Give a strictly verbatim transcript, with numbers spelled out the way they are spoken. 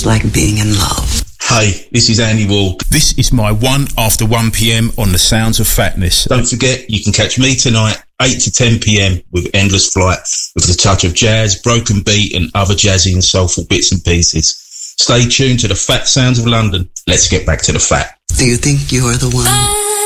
just like being in love. Hey, this is Andy Wall. This is my one after one p.m. on the Sounds of Fatness. Don't forget, you can catch me tonight, eight to ten p.m. with Endless Flight, with a touch of jazz, broken beat and other jazzy and soulful bits and pieces. Stay tuned to the Fat Sounds of London. Let's get back to the fat. Do you think you're the one?